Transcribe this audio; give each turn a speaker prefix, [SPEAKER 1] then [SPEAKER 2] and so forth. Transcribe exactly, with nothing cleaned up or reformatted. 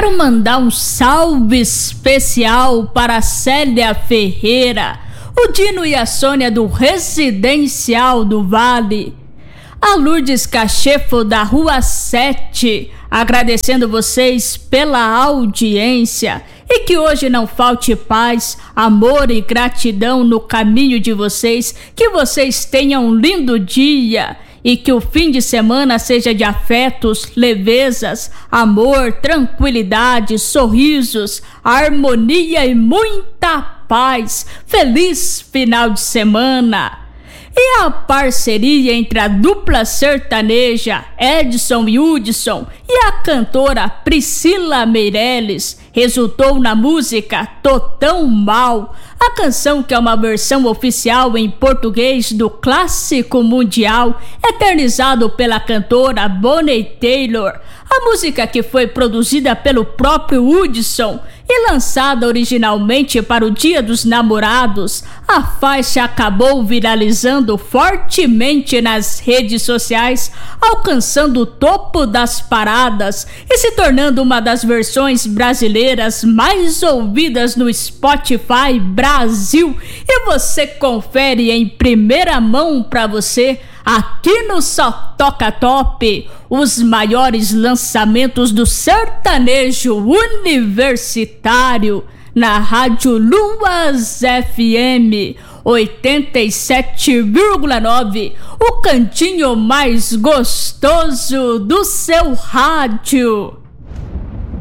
[SPEAKER 1] Quero mandar um salve especial para a Célia Ferreira, o Dino e a Sônia do Residencial do Vale, a Lourdes Cachefo da Rua sete, agradecendo vocês pela audiência e que hoje não falte paz, amor e gratidão no caminho de vocês, que vocês tenham um lindo dia e que o fim de semana seja de afetos, levezas, amor, tranquilidade, sorrisos, harmonia e muita paz. Feliz final de semana! E a parceria entre a dupla sertaneja Edson e Hudson e a cantora Priscila Meirelles resultou na música Tô Tão Mal, a canção que é uma versão oficial em português do clássico mundial, eternizado pela cantora Bonnie Taylor. A música, que foi produzida pelo próprio Hudson e lançada originalmente para o Dia dos Namorados, a faixa acabou viralizando fortemente nas redes sociais, alcançando o topo das paradas e se tornando uma das versões brasileiras mais ouvidas no Spotify Brasil. E você confere em primeira mão para você, aqui no Só Toca Top, os maiores lançamentos do sertanejo universitário na Rádio Luas F M oitenta e sete vírgula nove, o cantinho mais gostoso do seu rádio.